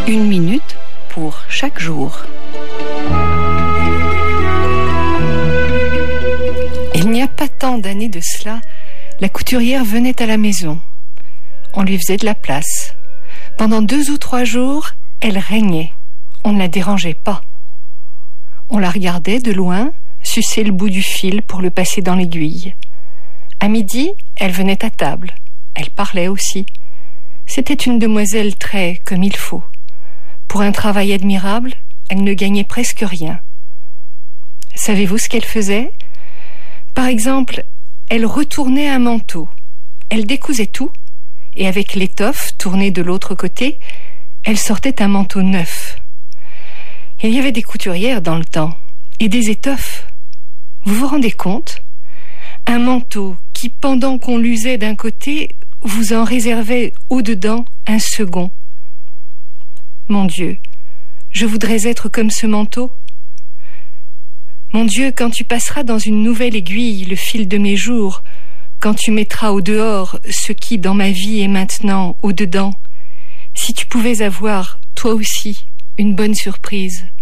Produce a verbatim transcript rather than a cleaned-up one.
Une minute pour chaque jour. Il n'y a pas tant d'années de cela, la couturière venait à la maison. On lui faisait de la place. Pendant deux ou trois jours, elle régnait. On ne la dérangeait pas. On la regardait de loin, sucer le bout du fil pour le passer dans l'aiguille. À midi, elle venait à table. Elle parlait aussi. C'était une demoiselle très comme il faut. Pour un travail admirable, elle ne gagnait presque rien. Savez-vous ce qu'elle faisait ? Par exemple, elle retournait un manteau. Elle décousait tout, et avec l'étoffe tournée de l'autre côté, elle sortait un manteau neuf. Il y avait des couturières dans le temps, et des étoffes. Vous vous rendez compte ? Un manteau qui, pendant qu'on l'usait d'un côté, vous en réservait au-dedans un second. Mon Dieu, je voudrais être comme ce manteau. Mon Dieu, quand tu passeras dans une nouvelle aiguille le fil de mes jours, quand tu mettras au dehors ce qui dans ma vie est maintenant au dedans, si tu pouvais avoir, toi aussi, une bonne surprise.